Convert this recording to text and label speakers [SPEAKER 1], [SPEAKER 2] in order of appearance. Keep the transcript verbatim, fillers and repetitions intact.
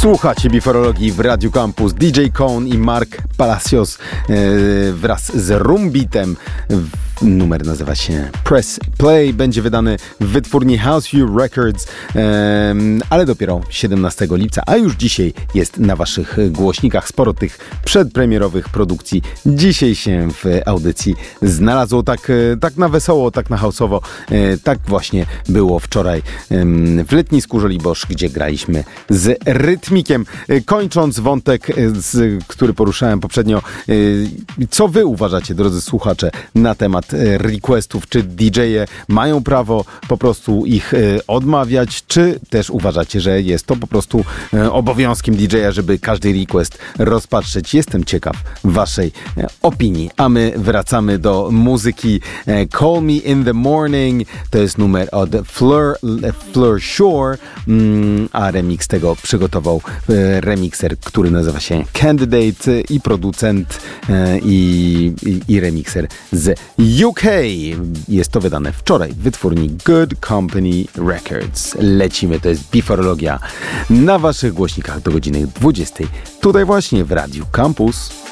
[SPEAKER 1] Słuchacie Biforologii w Radiu Campus. D J Kone i Mark Palacios yy, wraz z Rumbitem. Numer nazywa się Press Play. Będzie wydany w wytwórni House View Records, yy, ale dopiero siedemnastego lipca, a już dzisiaj jest na waszych głośnikach. Sporo tych przedpremierowych produkcji dzisiaj się w audycji znalazło. Tak, yy, tak na wesoło, tak na house'owo. Yy, tak właśnie było wczoraj yy, w letnisku Żoliborz, gdzie graliśmy z rytmikiem. Kończąc wątek, z, który poruszałem poprzednio, co wy uważacie, drodzy słuchacze, na temat requestów? Czy D J-e mają prawo po prostu ich odmawiać, czy też uważacie, że jest to po prostu obowiązkiem D J-a, żeby każdy request rozpatrzeć? Jestem ciekaw waszej opinii. A my wracamy do muzyki. Call Me in the Morning to jest numer od Fleur, Fleur Shore, a remix tego przygotował remixer, który nazywa się Candidate, i producent i, i, i remixer z U K. Jest to wydane wczoraj w wytwórni Good Company Records. Lecimy, to jest Biforologia na waszych głośnikach do godziny dwudziestej. Tutaj właśnie w Radiu Campus.